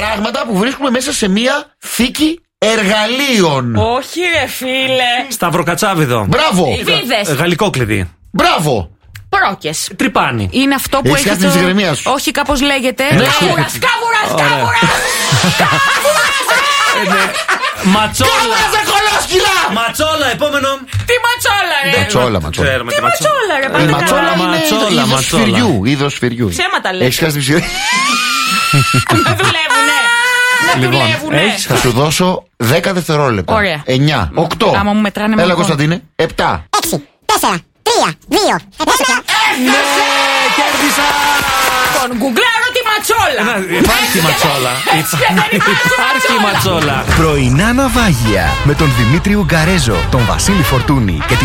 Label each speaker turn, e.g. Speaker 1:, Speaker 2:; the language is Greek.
Speaker 1: πράγματα που βρίσκουμε μέσα σε μία θήκη εργαλείων.
Speaker 2: Όχι, ρε φίλε.
Speaker 3: Σταυροκατσάβιδο.
Speaker 1: Μπράβο.
Speaker 2: Βίδες.
Speaker 3: Γαλλικό κλειδί.
Speaker 1: Μπράβο.
Speaker 2: Πρόκες.
Speaker 3: Τρυπάνι.
Speaker 2: Είναι αυτό που
Speaker 1: Έχεις
Speaker 2: έχει.
Speaker 1: χάσει την ψυχραιμία σου.
Speaker 2: Όχι, κάπως λέγεται.
Speaker 1: Ναι.
Speaker 2: Κάβουρας.
Speaker 3: Ματσόλα.
Speaker 1: Κάβουρας κολόσκυλα.
Speaker 3: Ματσόλα, επόμενο.
Speaker 2: Τι ματσόλα, ρε.
Speaker 1: Ματσόλα.
Speaker 3: Ξέρουμε
Speaker 2: Τι ματσόλα, ρε.
Speaker 1: Η
Speaker 2: Πάμε
Speaker 1: ματσόλα
Speaker 2: καλά.
Speaker 1: είναι είδος σφυριού. Είδος σφυριού.
Speaker 2: Ψέματα λες.
Speaker 1: Έχεις χάσει την ψυχραιμία.
Speaker 2: Δεν δουλεύουνε. Δεν
Speaker 3: Λοιπόν,
Speaker 2: δουλεύουνε.
Speaker 3: έχεις
Speaker 1: Θα σου δώσω 10 δευτερόλεπτα.
Speaker 2: Ωραία.
Speaker 1: 9, 8.
Speaker 2: Άμα μου μετράνε με
Speaker 1: Έλα,
Speaker 2: εγώ.
Speaker 1: Κωνσταντίνε. 7.
Speaker 4: 6, 4, 3, 2, 1.
Speaker 3: Ναι, κέρδισα.
Speaker 2: Λοιπόν, γκουγκλάρω τη ματσόλα.
Speaker 3: Υπάρχει ματσόλα. Υπάρχει ματσόλα.
Speaker 5: Πρωινά ναυάγια με τον Δημήτρη Ουγγαρέζο, τον Βασίλη Φορτούνη και